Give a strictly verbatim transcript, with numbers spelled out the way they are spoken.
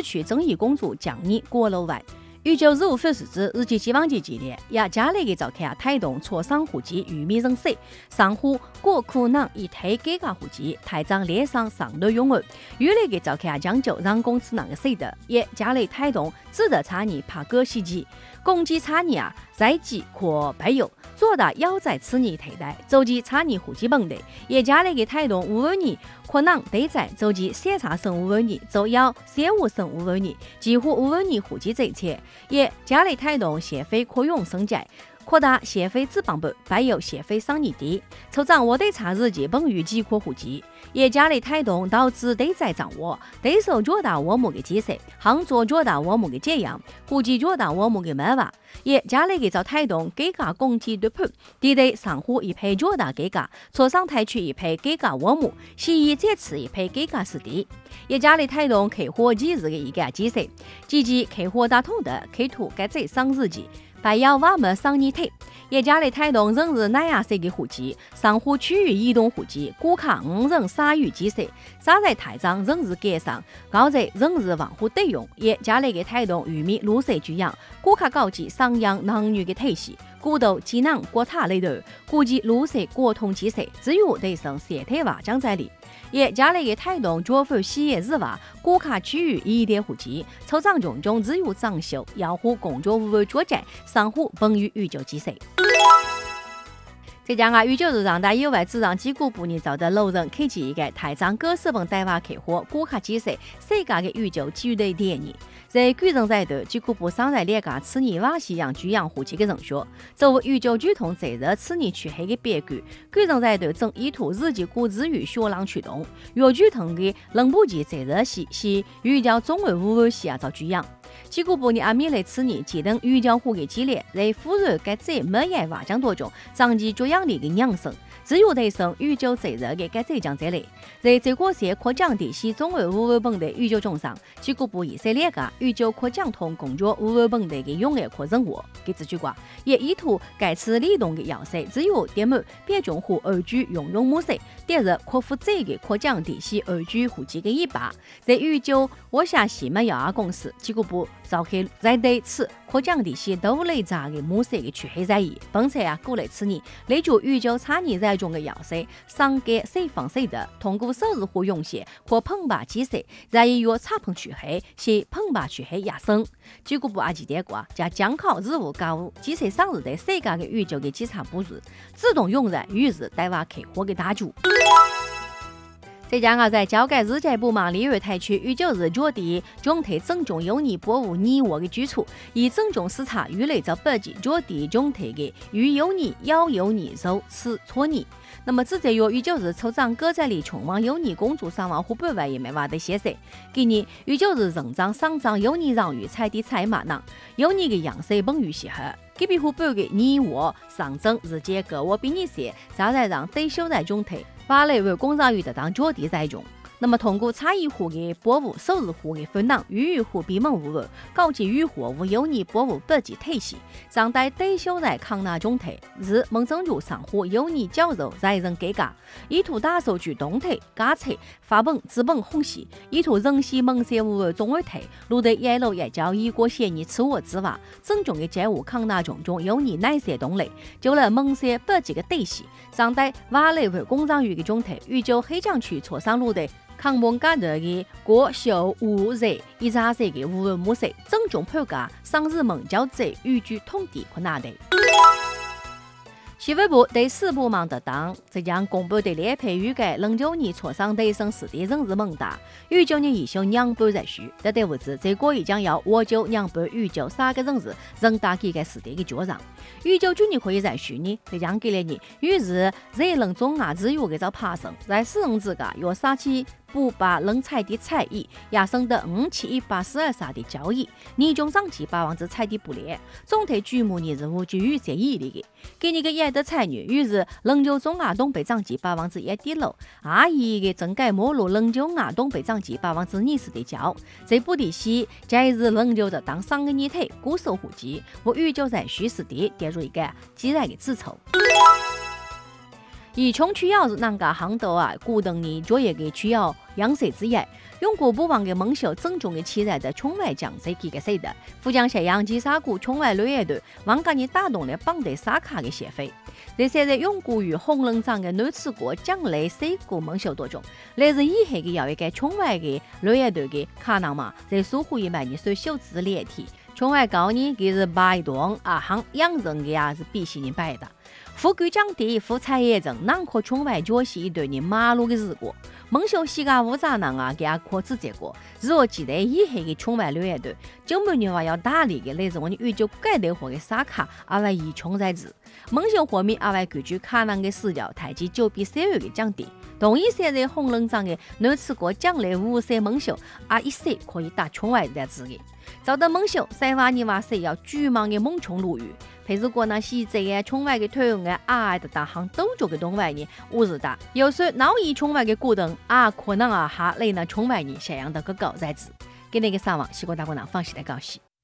区争议公主将你过路外。预九十五岁时之日记希望节纪念，也家里嘅召开推动磋商户籍与民人士，上户过可能以推改革户籍，台长列上上头用案，原来嘅召开讲究人工智能嘅制度，也家里推动智德产业拍歌戏机，公鸡产业啊，在即可培育，做大要在此年替代，走进产业户籍问题，也家里嘅推动五万年。可能对在走进检查生五万年，就要三五生五万年，几乎五万年户籍这些，也家里推动协会可用升级，扩大协会资帮部，还有协会商业地，筹掌握对查日记本于几可户籍，也家里推动导致对在掌握，对手脚大我们的建设，行作脚大我们的这样，户籍脚大我们的办法。也家里嘅就推动改革工体对判，地对上户一批较大改革，磋商台区一批改革项目，西医这次一批改革实地。也家里推动客户几日嘅一个建设，积极客户打通的开拓改制商日记。白要瓦么商业体，也家里推动人日南亚社嘅户籍，上户区域移动户籍，顾客五人鲨鱼建设，沙在台上人日改善，高在人日网户对用，也家里嘅推动渔民绿色居养，顾客高级上养能源嘅体系，古道技能国塔里头，估计绿色国通建设，只有对上社体化将在里。也家里嘅推动政府企业日化，顾客区域一点户籍，筹掌群众自由装修，要户工作务务作债，商户本于宇宙建设。再加上宇宙日让大以外，只让几股半年造的路人开启一个台长各十份对话客户顾客建设世界嘅宇宙基于的电影。在巨人在头，几股不上在列家此年瓦西洋巨洋户籍嘅人选，作为宇宙剧通在热此年取黑嘅别句，巨人在头正意图日记古之语学浪驱动，越剧通嘅冷部级在热系系宇宙中文五万西亚造巨洋。几股半年阿米雷此年记等宇宙户嘅激烈，在富人该在每夜话讲多中，长期逐样力嘅养生。只有提升宇宙责任嘅该这将这类，在这个些可降低西中文五万本的宇宙中上，几个部以色列个宇宙可降通工作五万本的嘅用爱可任务，给这句话也意图改次理动嘅要塞，只有点满别种户二居用用模式，第二可负责嘅可降低西二居户籍嘅一把，在宇宙我下西门药业公司几个部召开在对此可降低西都类杂嘅模式嘅取黑在意，本车啊过来此年累就宇宙产业在中嘅要塞，上给谁放谁的，通过收入户用些或碰把机设，在以约插碰取黑，是碰把取黑压生。几个部阿记得过，加将考日务家务，机设上日的世界嘅宇宙嘅稽查部日，自动用人于日带话客户嘅打主。再加上在交改日界部忙里月台区宇宙日脚地总体整重有你博物你我的基础，以整重视察与类在北极脚地总体的与有你要有你肉吃搓你。那么只在于宇宙日抽奖各在里穷望有你公主上网湖北外也没话的写色，给你宇宙日认账上涨有你让与彩的彩马囊，有你的样式本于适合。给比湖北的你我上证日间各我比你些，再来让对手在总体。法律为工商业的当脚地在中，那么通过差异户的保护、收入户的分档、与户闭门无误，高级与户无有你保护北极体系，上代对手在抗纳中体，日蒙正如上户有你绞肉在人改革，意图打手举动体、加策发本资本红系，意图人系蒙些无误中二体，路的野路也交易过协议吃我之外，正中的债务抗纳中中有你哪些动力，就来蒙些北极的体系，上代瓦雷为工商业的中体，宇宙黑将区磋商路的。抗蒙加德的国小五日一扎色的无人模式，正中判价上日蒙交者预计通敌困难的。新闻部对四部忙的当，即将公布的列配预计零九年磋商对省市的人日蒙大，预九年以上两半在续，得得物资这个已将要我就两半预九三个人日人大几个市地的脚上，预九九年可以在续呢，即将给了你，于是热能中啊只有个早爬升，在使用之家要杀起。不把人才的彩艺，也省得五七一八四二三的交易，年终上期把王子彩的不列，总体举目你任务就有些毅力的，给你个也的才女，于是冷酒中啊东北长期把王子也低楼，阿姨的整改末路冷酒啊东北长期把王子你是的交，这部的戏，这日冷酒的当上个年头固守户籍，我预就在虚实地跌入一个既然的自筹。 宜穷取要是人家行头啊，古等年作业的取要养生之一。永过不忘的蒙秀郑重的期待着春晚江水几个谁的，富江县杨箕沙谷春晚旅乐队，王家人打动了绑得沙卡的协会。这些在永过与红冷场的男次国奖励水果蒙秀当中，来自以后的要一个春晚的旅乐队的卡囊嘛，在疏忽一万年所秀智联体。春晚高年给是摆动啊，行养人的呀是必须人摆的。富贵奖地，富财也正，囊括春晚脚是一对人马路的日过。蒙秀西家乌杂囊啊，给阿可指这个。如果记得以后的春晚旅乐队，九每年话要大力的，来自我们宇宙改得货的沙卡，阿外以穷在治。蒙秀货面阿外根据卡囊的视角，抬起九比三月的奖地。同一赛在红冷场的男次国奖励五岁蒙秀，啊一岁可以打春晚的资格。找到蒙秀，三万年话谁要巨蟒的猛冲鲈鱼。譬如果那西这个春晚的推用的啊的大行都做个东外呢，五日大。有时脑一春晚的过程啊，可能啊哈来那春晚呢，想样的个高在子。给那个上网，西国大国人放心的高兴。